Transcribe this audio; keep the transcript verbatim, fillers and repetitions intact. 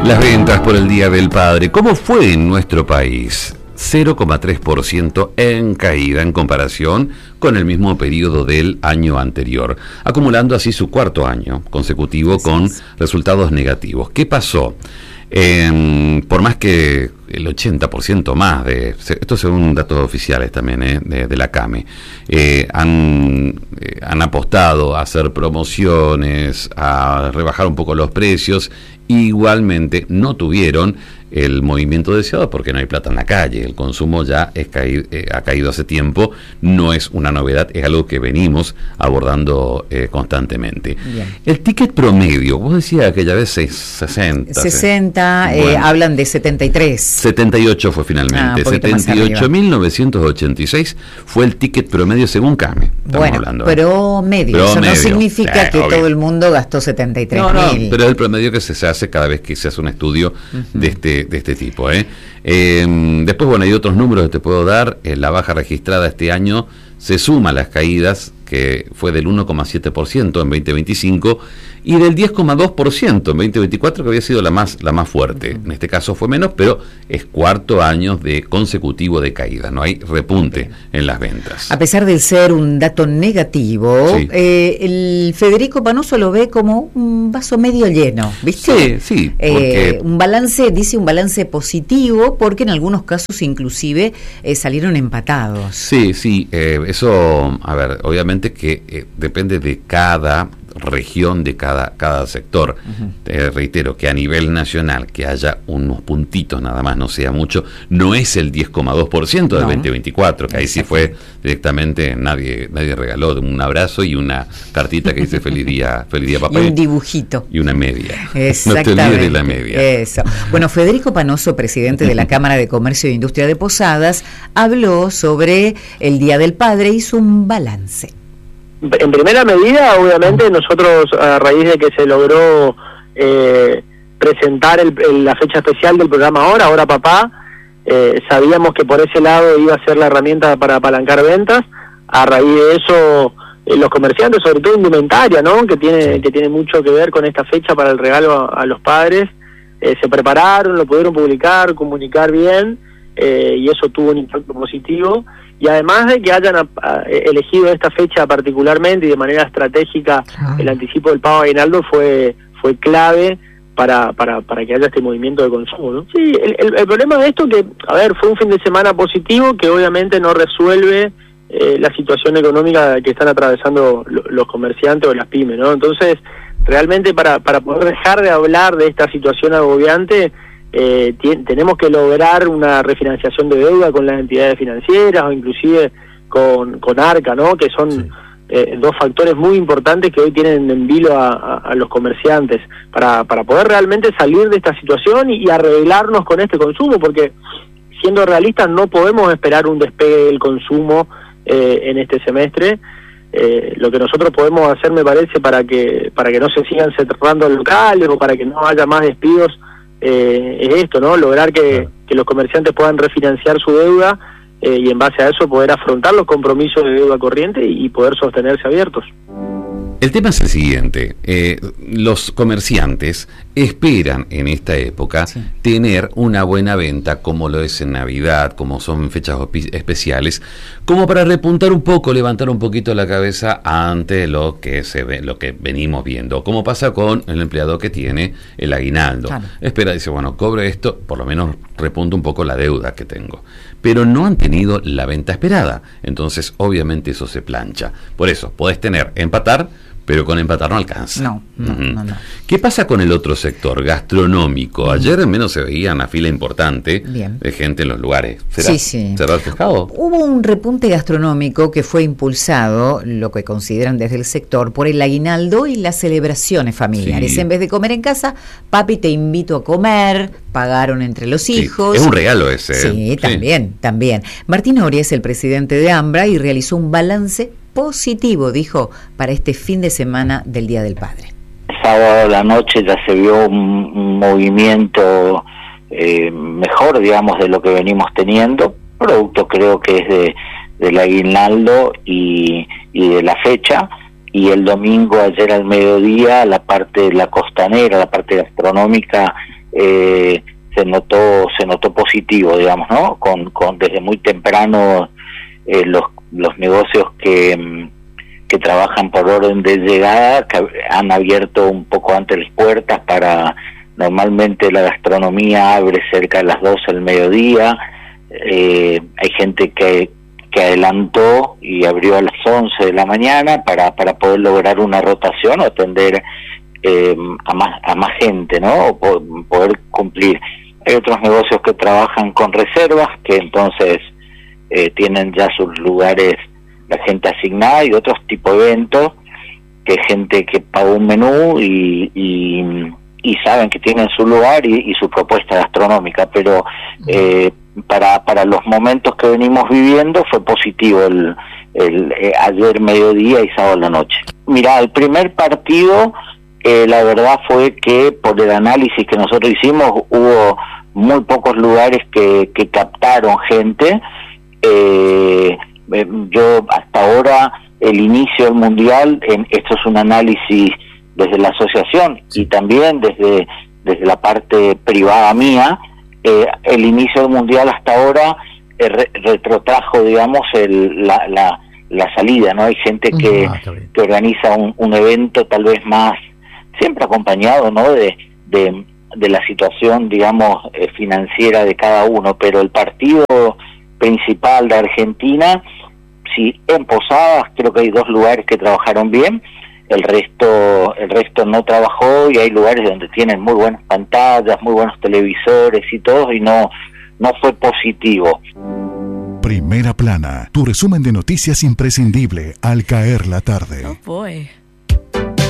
Las ventas por el Día del Padre, ¿cómo fue en nuestro país? cero coma tres por ciento en caída en comparación con el mismo periodo del año anterior, acumulando así su cuarto año consecutivo con resultados negativos. ¿Qué pasó? Eh, por más que el ochenta por ciento más de, esto según datos oficiales también eh, de, de la CAME, eh, han, eh, han apostado a hacer promociones, a rebajar un poco los precios, igualmente no tuvieron el movimiento deseado porque no hay plata en la calle. El consumo ya es caído, eh, ha caído hace tiempo, no es una novedad, es algo que venimos abordando eh, constantemente. Bien. El ticket promedio, vos decías aquella vez sesenta. sesenta, bueno, eh, hablan de setenta y tres. setenta y ocho fue finalmente, ah, setenta y ocho mil novecientos ochenta y seis fue el ticket promedio según CAME. Bueno, hablando, promedio, promedio, eso no significa eh, que obvio. todo el mundo gastó setenta y tres mil. No, no, pero es el promedio que se, se hace cada vez que se hace un estudio uh-huh. de este de este tipo. ¿eh? Eh, después, bueno, hay otros números que te puedo dar. Eh, la baja registrada este año se suma a las caídas, que fue del uno coma siete por ciento en veinte veinticinco y del diez coma dos por ciento en veinte veinticuatro, que había sido la más la más fuerte. En este caso fue menos, pero es cuarto año de consecutivo de caída. No hay repunte en las ventas. A pesar de ser un dato negativo, sí. eh, el Federico Panoso lo ve como un vaso medio lleno, ¿viste? Sí, sí. Porque... Eh, un balance, dice un balance positivo, porque en algunos casos inclusive eh, salieron empatados. Sí, sí. Eh, eso, a ver, obviamente que eh, depende de cada región, de cada cada sector. Uh-huh. Te reitero que a nivel nacional que haya unos puntitos nada más, no sea mucho, no es el diez coma dos por ciento del no. veinte veinticuatro, que ahí sí fue directamente, nadie nadie regaló un abrazo y una cartita que dice feliz día, feliz día papá. Y un dibujito. Y una media. Exactamente. No te olvides de la media. Eso. Bueno, Federico Panoso, presidente de la Cámara de Comercio e Industria de Posadas, habló sobre el Día del Padre, hizo un balance. En primera medida, obviamente, nosotros a raíz de que se logró eh, presentar el, el, la fecha especial del programa Ahora, Ahora Papá, eh, sabíamos que por ese lado iba a ser la herramienta para apalancar ventas. A raíz de eso, eh, los comerciantes, sobre todo indumentaria, ¿no?, que tiene que tiene mucho que ver con esta fecha para el regalo a, a los padres, eh, se prepararon, lo pudieron publicar, comunicar bien, eh, y eso tuvo un impacto positivo. Y además de que hayan a, a, elegido esta fecha particularmente y de manera estratégica, ah. el anticipo del pago aguinaldo fue fue clave para para para que haya este movimiento de consumo, ¿no? Sí, el, el, el problema de esto que, a ver, fue un fin de semana positivo que obviamente no resuelve eh, la situación económica que están atravesando lo, los comerciantes o las pymes, ¿no? Entonces, realmente para para poder dejar de hablar de esta situación agobiante, Eh, t- tenemos que lograr una refinanciación de deuda con las entidades financieras o inclusive con, con ARCA, ¿no?, que son sí. eh, dos factores muy importantes que hoy tienen en vilo a, a, a los comerciantes para, para poder realmente salir de esta situación y, y arreglarnos con este consumo, porque siendo realistas no podemos esperar un despegue del consumo eh, en este semestre. Eh, lo que nosotros podemos hacer, me parece, para que para que no se sigan cerrando locales o para que no haya más despidos, Eh, es esto, ¿no? Lograr que, claro. que los comerciantes puedan refinanciar su deuda eh, y en base a eso poder afrontar los compromisos de deuda corriente y, y poder sostenerse abiertos. El tema es el siguiente, eh, los comerciantes esperan en esta época sí. tener una buena venta, como lo es en Navidad, como son fechas especiales, como para repuntar un poco, levantar un poquito la cabeza ante lo que se ve, lo que venimos viendo, como pasa con el empleado que tiene el aguinaldo. Claro. Espera, dice, bueno, cobre esto, por lo menos repunto un poco la deuda que tengo. Pero no han tenido la venta esperada, entonces obviamente eso se plancha. Por eso, podés tener, empatar, pero con empatar no alcanza. No, no, uh-huh. no, no. ¿Qué pasa con el otro sector, gastronómico? Ayer al menos se veía una fila importante Bien. de gente en los lugares. ¿Será, sí, sí. ¿Será reflejado? Hubo un repunte gastronómico que fue impulsado, lo que consideran desde el sector, por el aguinaldo y las celebraciones familiares. Sí. En vez de comer en casa, papi, te invito a comer, pagaron entre los sí. hijos. Es un regalo ese. Sí, sí, también, también. Martín Oria es el presidente de AMBRA y realizó un balance positivo, dijo, para este fin de semana del Día del Padre. Sábado a la noche ya se vio un, un movimiento eh, mejor, digamos, de lo que venimos teniendo, producto creo que es de del aguinaldo y, y de la fecha, y el domingo ayer al mediodía la parte de la costanera, la parte gastronómica eh, se notó se notó positivo, digamos, ¿no? Con, con desde muy temprano eh, los los negocios que que trabajan por orden de llegada, que han abierto un poco antes las puertas para, normalmente la gastronomía abre cerca de las doce del mediodía, eh, hay gente que, que adelantó y abrió a las once de la mañana para, para poder lograr una rotación o atender eh, a más a más gente, ¿no? O po poder cumplir. Hay otros negocios que trabajan con reservas, que entonces eh, tienen ya sus lugares la gente asignada, y otros tipos de eventos que gente que paga un menú y, y, y saben que tienen su lugar y, y su propuesta gastronómica, pero eh, para para los momentos que venimos viviendo fue positivo el, el eh, ayer mediodía y sábado a la noche. Mirá, el primer partido eh, la verdad fue que por el análisis que nosotros hicimos hubo muy pocos lugares que, que captaron gente. eh, Yo hasta ahora, el inicio del Mundial, en, esto es un análisis desde la asociación y también desde, desde la parte privada mía, eh, el inicio del Mundial hasta ahora eh, re, retrotrajo, digamos, el, la, la, la salida, ¿no? Hay gente que, ah, que organiza un, un evento tal vez más, siempre acompañado, ¿no? De, de, de la situación, digamos, eh, financiera de cada uno, pero el partido principal de Argentina, sí, en Posadas creo que hay dos lugares que trabajaron bien, el resto el resto no trabajó, y hay lugares donde tienen muy buenas pantallas, muy buenos televisores y todo, y no no fue positivo. Primera Plana, tu resumen de noticias imprescindible al caer la tarde. Oh boy.